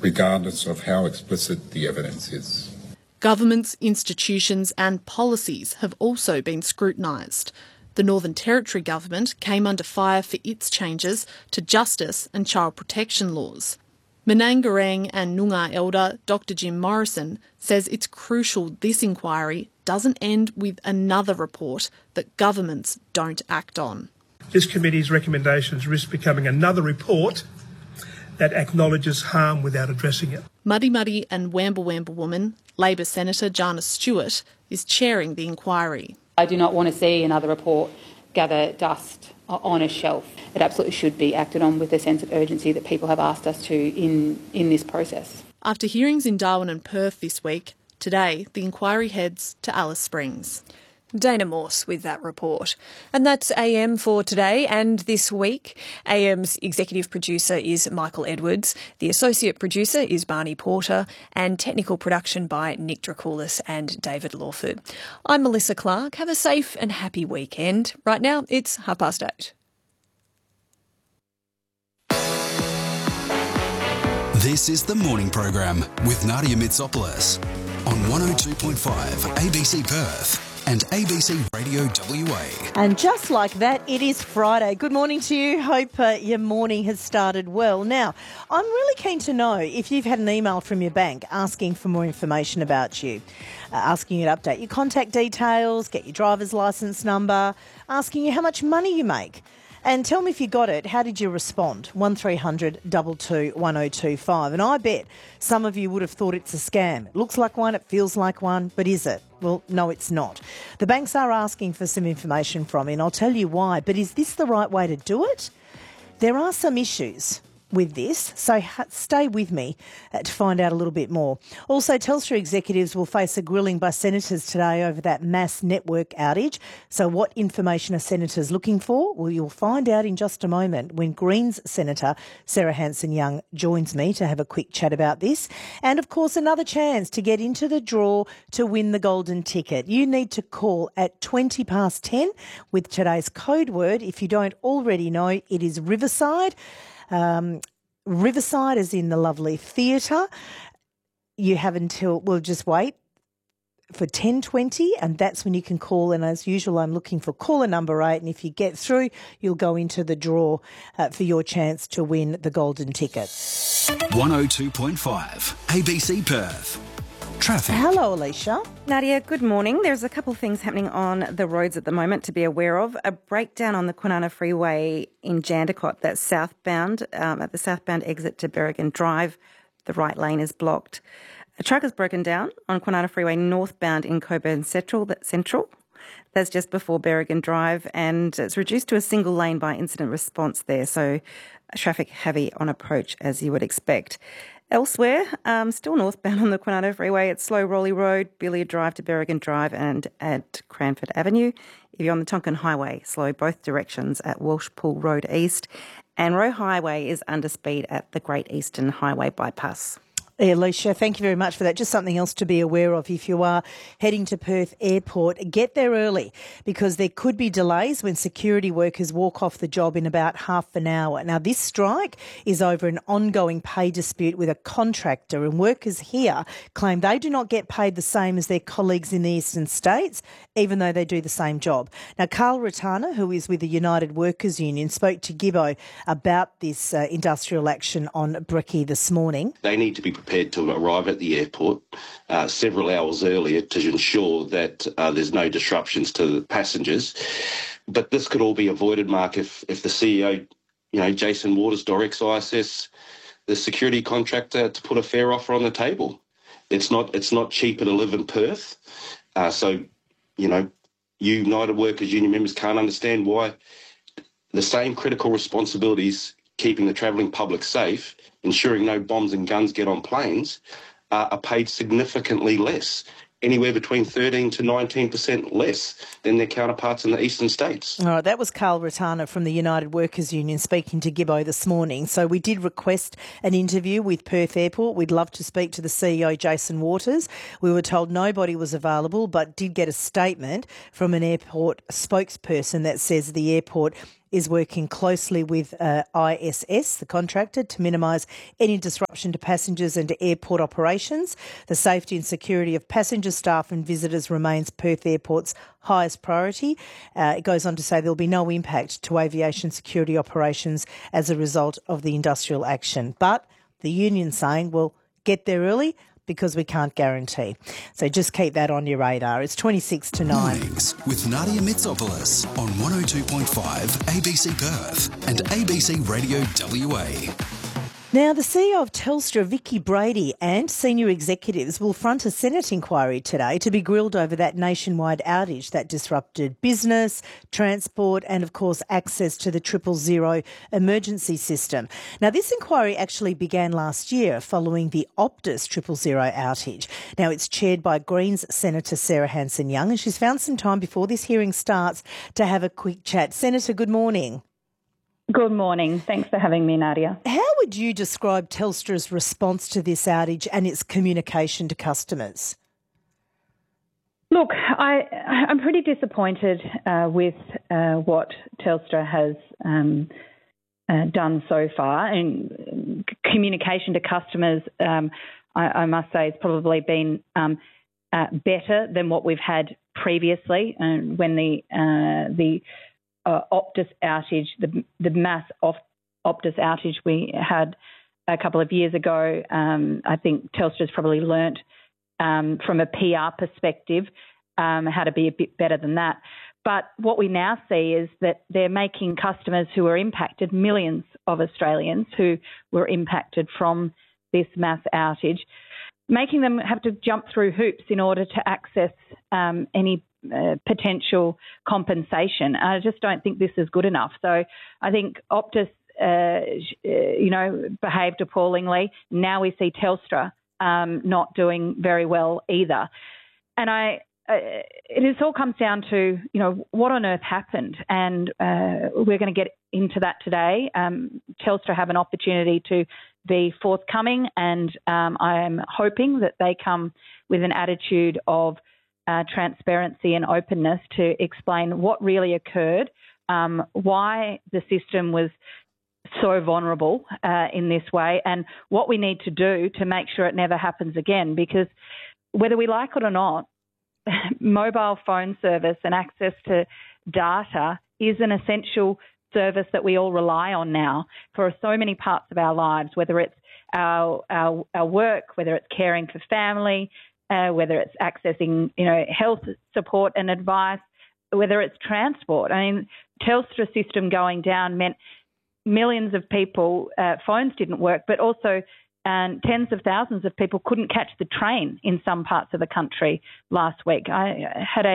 regardless of how explicit the evidence is. Governments, institutions and policies have also been scrutinised. The Northern Territory Government came under fire for its changes to justice and child protection laws. Menangarang and Noongar elder Dr Jim Morrison says it's crucial this inquiry doesn't end with another report that governments don't act on. This committee's recommendations risk becoming another report that acknowledges harm without addressing it. Muddy Muddy and Wamble Wamble Woman, Labor Senator Jana Stewart, is chairing the inquiry. I do not want to see another report gather dust on a shelf. It absolutely should be acted on with the sense of urgency that people have asked us to in this process. After hearings in Darwin and Perth this week, today the inquiry heads to Alice Springs. Dana Morse with that report. And that's AM for today and this week. AM's executive producer is Michael Edwards. The associate producer is Barney Porter and technical production by Nick Dracoulis and David Lawford. I'm Melissa Clark. Have a safe and happy weekend. Right now it's 8:30. This is the morning program with Nadia Mitsopoulos on 102.5 ABC Perth and ABC Radio WA. And just like that, it is Friday. Good morning to you. Hope your morning has started well. Now, I'm really keen to know if you've had an email from your bank asking for more information about you, asking you to update your contact details, get your driver's licence number, asking you how much money you make. And tell me if you got it, how did you respond? 1300 22 1025. And I bet some of you would have thought it's a scam. It looks like one, it feels like one, but is it? Well, no, it's not. The banks are asking for some information from you, and I'll tell you why. But is this the right way to do it? There are some issues with this, so stay with me to find out a little bit more. Also, Telstra executives will face a grilling by senators today over that mass network outage. So what information are senators looking for? Well, you'll find out in just a moment when Greens Senator Sarah Hanson-Young joins me to have a quick chat about this. And, of course, another chance to get into the draw to win the golden ticket. You need to call at 10 with today's code word. If you don't already know, it is Riverside. Riverside is in the lovely theatre. You have until, well, just wait for 10:20 and that's when you can call. And as usual, I'm looking for caller number 8. And if you get through, you'll go into the draw for your chance to win the golden ticket. 102.5 ABC Perth. Traffic. Hello, Alicia. Nadia, good morning. There's a couple of things happening on the roads at the moment to be aware of. A breakdown on the Kwinana Freeway in Jandakot, that's southbound, at the southbound exit to Berrigan Drive. The right lane is blocked. A truck has broken down on Kwinana Freeway northbound in Coburn Central. That's just before Berrigan Drive, and it's reduced to a single lane by incident response there, so traffic heavy on approach as you would expect. Elsewhere, still northbound on the Kwinana Freeway, it's Slow Rolly Road, Billiard Drive to Berrigan Drive and at Cranford Avenue. If you're on the Tonkin Highway, slow both directions at Walshpool Road East. And Roe Highway is under speed at the Great Eastern Highway bypass. Alicia, thank you very much for that. Just something else to be aware of if you are heading to Perth Airport. Get there early because there could be delays when security workers walk off the job in about half an hour. Now, this strike is over an ongoing pay dispute with a contractor, and workers here claim they do not get paid the same as their colleagues in the eastern states, even though they do the same job. Now, Carl Ratana, who is with the United Workers Union, spoke to Gibbo about this industrial action on Brekkie this morning. They need to be prepared to arrive at the airport several hours earlier to ensure that there's no disruptions to the passengers. But this could all be avoided, Mark, if the CEO, Jason Waters, directs ISS, the security contractor, to put a fair offer on the table. It's not cheaper to live in Perth. United Workers Union members can't understand why the same critical responsibilities keeping the travelling public safe, ensuring no bombs and guns get on planes, are paid significantly less, anywhere between 13 to 19% less than their counterparts in the eastern states. All right, that was Carl Ratana from the United Workers Union speaking to Gibbo this morning. So we did request an interview with Perth Airport. We'd love to speak to the CEO, Jason Waters. We were told nobody was available, but did get a statement from an airport spokesperson that says the airport is working closely with ISS, the contractor, to minimise any disruption to passengers and to airport operations. The safety and security of passengers, staff and visitors remains Perth Airport's highest priority. It goes on to say there'll be no impact to aviation security operations as a result of the industrial action. But the union's saying, well, get there early because we can't guarantee. So just keep that on your radar. It's 26 to 9. Mornings with Nadia Mitsopoulos on 102.5 ABC Perth and ABC Radio WA. Now, the CEO of Telstra, Vicki Brady, and senior executives will front a Senate inquiry today to be grilled over that nationwide outage that disrupted business, transport and, of course, access to the 000 emergency system. Now, this inquiry actually began last year following the Optus 000 outage. Now, it's chaired by Greens Senator Sarah Hanson-Young, and she's found some time before this hearing starts to have a quick chat. Senator, good morning. Good morning. Thanks for having me, Nadia. How would you describe Telstra's response to this outage and its communication to customers? Look, I'm pretty disappointed with what Telstra has done so far. And communication to customers, I must say, has probably been better than what we've had previously. When the Optus outage, the mass Optus outage we had a couple of years ago, I think Telstra's probably learnt from a PR perspective how to be a bit better than that. But what we now see is that they're making customers who are impacted, millions of Australians who were impacted from this mass outage, making them have to jump through hoops in order to access any potential compensation. I just don't think this is good enough. So I think Optus, behaved appallingly. Now we see Telstra not doing very well either. And it all comes down to, what on earth happened? And we're going to get into that today. Telstra have an opportunity to be forthcoming, and I am hoping that they come with an attitude of transparency and openness to explain what really occurred, why the system was so vulnerable in this way, and what we need to do to make sure it never happens again. Because whether we like it or not, mobile phone service and access to data is an essential service that we all rely on now for so many parts of our lives, whether it's our work, whether it's caring for family, whether it's accessing, health support and advice, whether it's transport. I mean, Telstra system going down meant millions of people, phones didn't work, but also tens of thousands of people couldn't catch the train in some parts of the country last week. I had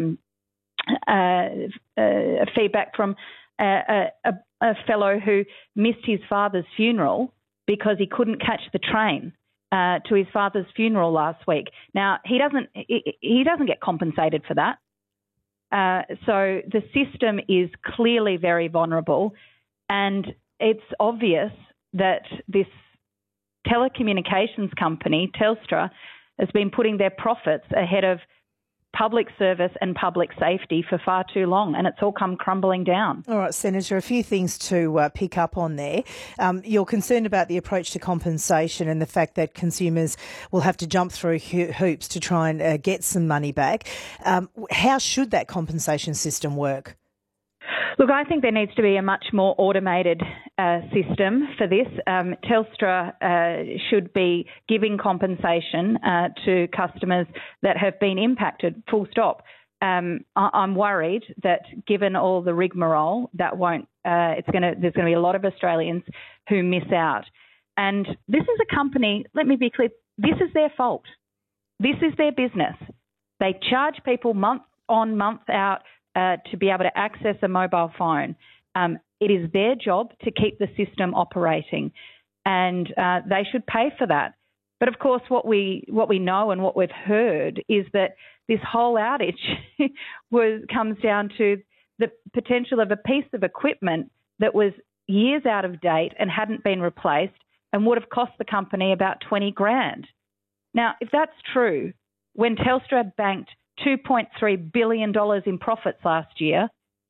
a feedback from a fellow who missed his father's funeral because he couldn't catch the train to his father's funeral last week. Now, he doesn't get compensated for that. So the system is clearly very vulnerable, and it's obvious that this telecommunications company, Telstra, has been putting their profits ahead of public service and public safety for far too long, and it's all come crumbling down. All right, Senator, a few things to pick up on there. You're concerned about the approach to compensation and the fact that consumers will have to jump through hoops to try and get some money back. How should that compensation system work? Look, I think there needs to be a much more automated system for this. Telstra should be giving compensation to customers that have been impacted, full stop. I'm worried that given all the rigmarole, that won't. There's going to be a lot of Australians who miss out. And this is a company, let me be clear, this is their fault. This is their business. They charge people month on, month out to be able to access a mobile phone. It is their job to keep the system operating, and they should pay for that. But of course, what we know and what we've heard is that this whole outage comes down to the potential of a piece of equipment that was years out of date and hadn't been replaced and would have cost the company about $20,000. Now, if that's true, when Telstra banked $2.3 billion in profits last year,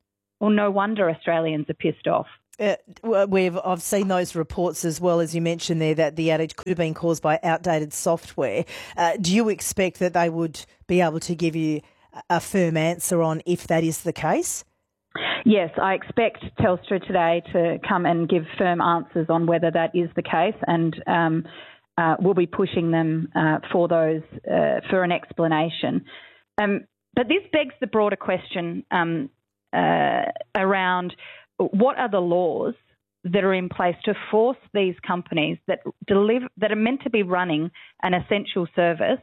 well, no wonder Australians are pissed off. I've seen those reports as well, as you mentioned there, that the outage could have been caused by outdated software. Do you expect that they would be able to give you a firm answer on if that is the case? Yes, I expect Telstra today to come and give firm answers on whether that is the case, and we'll be pushing them for an explanation. But this begs the broader question around what are the laws that are in place to force these companies that are meant to be running an essential service.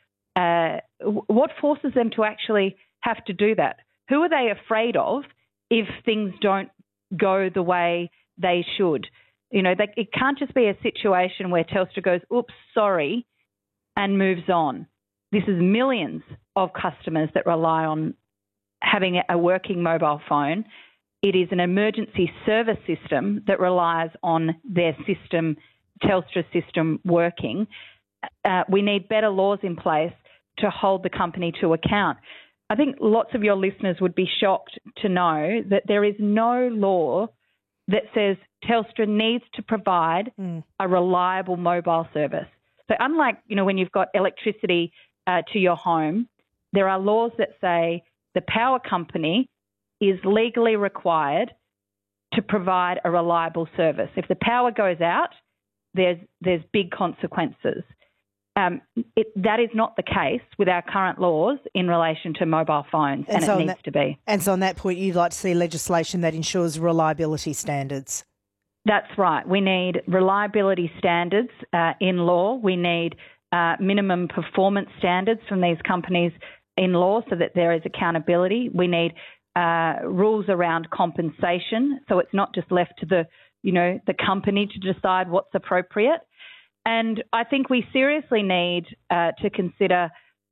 What forces them to actually have to do that? Who are they afraid of if things don't go the way they should? It can't just be a situation where Telstra goes, oops, sorry, and moves on. This is millions of customers that rely on having a working mobile phone. It is an emergency service system that relies on their system, Telstra system, working. We need better laws in place to hold the company to account. I think lots of your listeners would be shocked to know that there is no law that says Telstra needs to provide a reliable mobile service. So unlike, when you've got electricity to your home, there are laws that say the power company is legally required to provide a reliable service. If the power goes out, there's big consequences. That is not the case with our current laws in relation to mobile phones, and it needs to be. And so on that point, you'd like to see legislation that ensures reliability standards. That's right. We need reliability standards in law. We need minimum performance standards from these companies in law so that there is accountability. We need rules around compensation, so it's not just left to the company to decide what's appropriate. And I think we seriously need to consider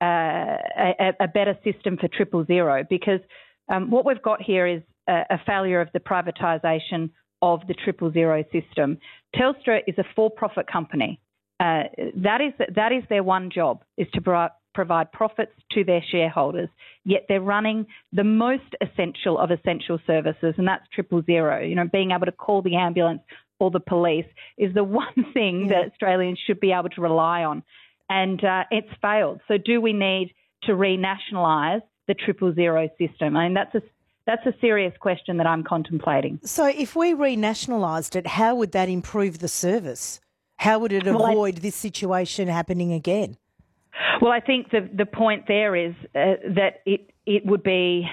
a better system for 000, because what we've got here is a failure of the privatisation of the 000 system. Telstra is a for-profit company. That is their one job, is to provide profits to their shareholders, yet they're running the most essential of essential services, and that's 000. Being able to call the ambulance or the police is the one thing that Australians should be able to rely on, and it's failed. So do we need to renationalise the 000 system? I mean, that's a serious question that I'm contemplating. So if we renationalised it, how would that improve the service? How would it avoid this situation happening again? Well, I think the point there is that it would be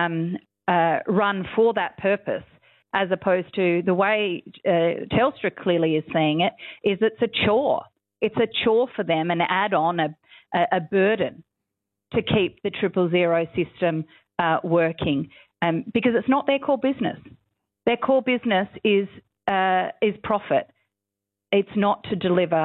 run for that purpose, as opposed to the way Telstra clearly is seeing it, is it's a chore. It's a chore for them, and add on a burden to keep the 000 system working, because it's not their core business. Their core business is profit. It's not to deliver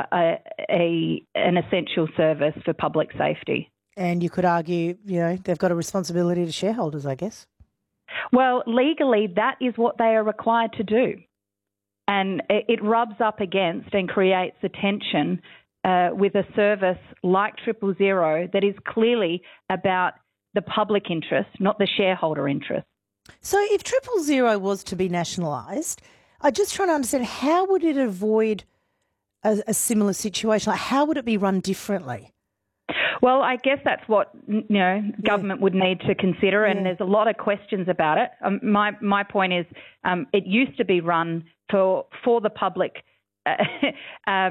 an essential service for public safety. And you could argue, they've got a responsibility to shareholders, I guess. Well, legally, that is what they are required to do. And it rubs up against and creates a tension with a service like 000 that is clearly about the public interest, not the shareholder interest. So if 000 was to be nationalised, I'm just trying to understand, how would it avoid a similar situation? Like, how would it be run differently? Well, I guess that's what government would need to consider, and there's a lot of questions about it. My point is, it used to be run for the public, by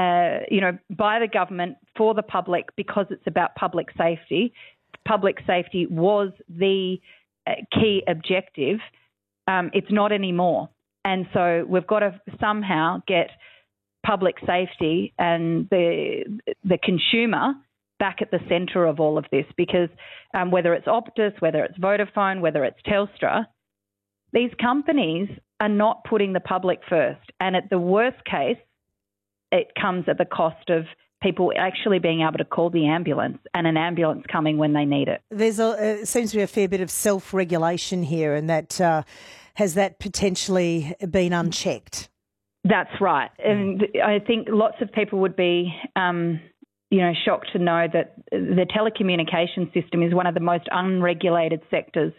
the government for the public, because it's about public safety. Public safety was the key objective. It's not anymore, and so we've got to somehow get public safety and the consumer back at the centre of all of this, because whether it's Optus, whether it's Vodafone, whether it's Telstra, these companies are not putting the public first. And at the worst case, it comes at the cost of people actually being able to call the ambulance, and an ambulance coming when they need it. There seems to be a fair bit of self-regulation here, and that has that potentially been unchecked? That's right. And I think lots of people would be shocked to know that the telecommunications system is one of the most unregulated sectors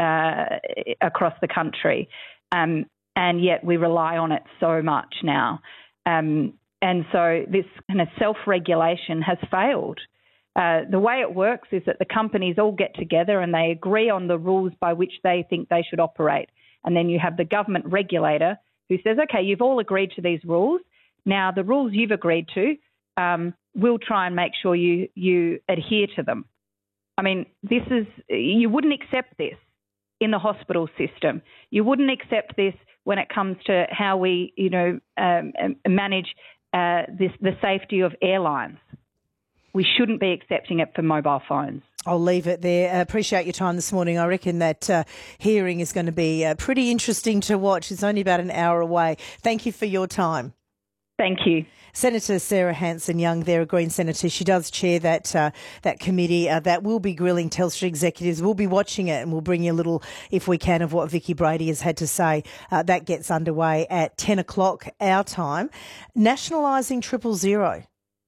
across the country, and yet we rely on it so much now. And so this kind of self-regulation has failed. The way it works is that the companies all get together and they agree on the rules by which they think they should operate. And then you have the government regulator who says, OK, you've all agreed to these rules. Now, the rules you've agreed to, we'll try and make sure you adhere to them. I mean, you wouldn't accept this in the hospital system. You wouldn't accept this when it comes to how we, manage the safety of airlines. We shouldn't be accepting it for mobile phones. I'll leave it there. Appreciate your time this morning. I reckon that hearing is going to be pretty interesting to watch. It's only about an hour away. Thank you for your time. Thank you. Senator Sarah Hanson-Young, there, a Green Senator. She does chair that committee that will be grilling Telstra executives. We'll be watching it and we'll bring you a little, if we can, of what Vicky Brady has had to say. That gets underway at 10 o'clock our time. Nationalising 000.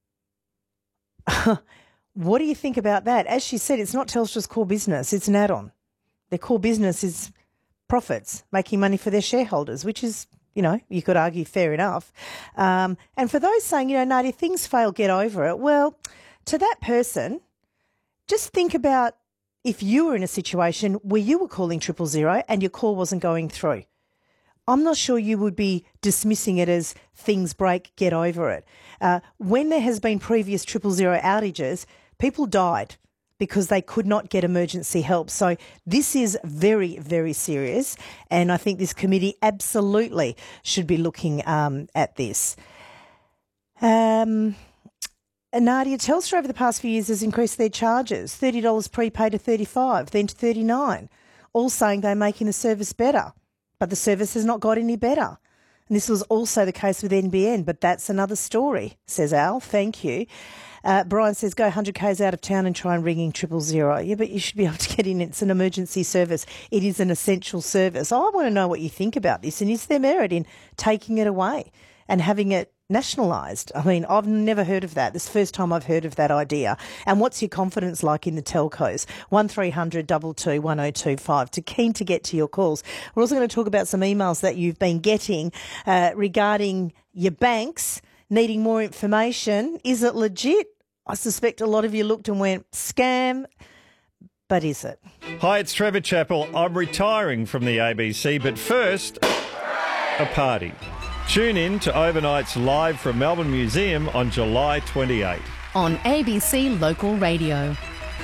What do you think about that? As she said, it's not Telstra's core business. It's an add-on. Their core business is profits, making money for their shareholders, which is, you could argue fair enough. And for those saying, Nadia, things fail, get over it. Well, to that person, just think about if you were in a situation where you were calling 000 and your call wasn't going through. I'm not sure you would be dismissing it as things break, get over it. When there has been previous 000 outages, people died because they could not get emergency help. So this is very, very serious, and I think this committee absolutely should be looking at this. Nadia, Telstra over the past few years has increased their charges, $30 prepaid to $35, then to $39, all saying they're making the service better. But the service has not got any better. And this was also the case with NBN, but that's another story, says Al. Thank you. Brian says, go 100 k's out of town and try and ring in 000. Yeah, but you should be able to get in. It's an emergency service. It is an essential service. I want to know what you think about this, and is there merit in taking it away and having it nationalised? I mean, I've never heard of that. This is the first time I've heard of that idea. And what's your confidence like in the telcos? 1300 22 1025. Keen to get to your calls. We're also going to talk about some emails that you've been getting regarding your banks needing more information. Is it legit? I suspect a lot of you looked and went, scam. But is it? Hi, it's Trevor Chappell. I'm retiring from the ABC, but first, a party. Tune in to Overnight's Live from Melbourne Museum on July 28. On ABC Local Radio.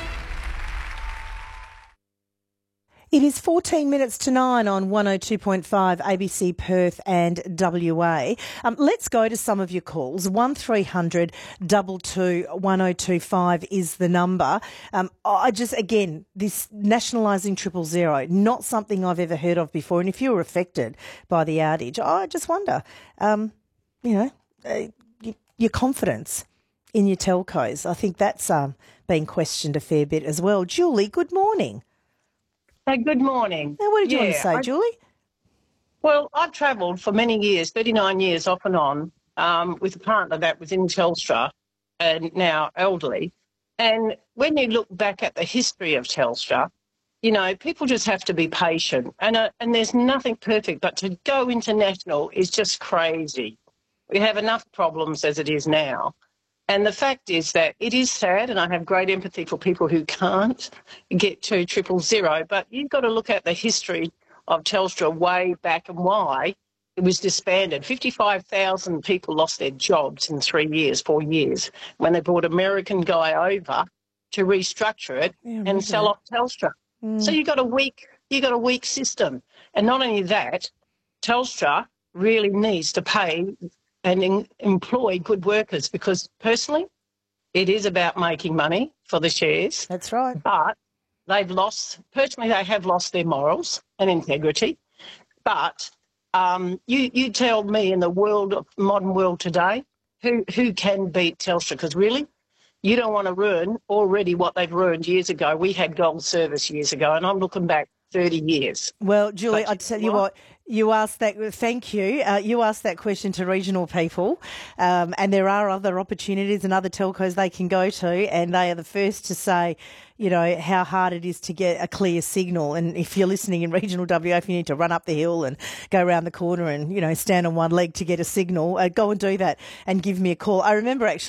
It is 14 minutes to 9 on 102.5 ABC Perth and WA. Let's go to some of your calls. 1300 22 1025 is the number. Again, this nationalising 000, not something I've ever heard of before. And if you were affected by the outage, I just wonder, your confidence in your telcos. I think that's been questioned a fair bit as well. Julie, good morning. Good morning. Now, what did you want to say, Julie? Well, I've travelled for many years, 39 years off and on, with a partner that was in Telstra and now elderly. And when you look back at the history of Telstra, people just have to be patient. And there's nothing perfect, but to go international is just crazy. We have enough problems as it is now. And the fact is that it is sad, and I have great empathy for people who can't get to 000, but you've got to look at the history of Telstra way back and why it was disbanded. 55,000 people lost their jobs in 4 years, when they brought an American guy over to restructure it and sell off Telstra. So you got a weak system. And not only that, Telstra really needs to pay and employ good workers, because personally it is about making money for the shares. That's right. But they have lost their morals and integrity. But you tell me, in the modern world today, who can beat Telstra? Because really, you don't want to ruin already what they've ruined years ago. We had gold service years ago, and I'm looking back 30 years. Well, Julie, I tell you what, You asked that. Thank you. You asked that question to regional people, and there are other opportunities and other telcos they can go to, and they are the first to say, you know, how hard it is to get a clear signal. And if you're listening in regional WA, if you need to run up the hill and go around the corner and, you know, stand on one leg to get a signal, go and do that and give me a call. I remember actually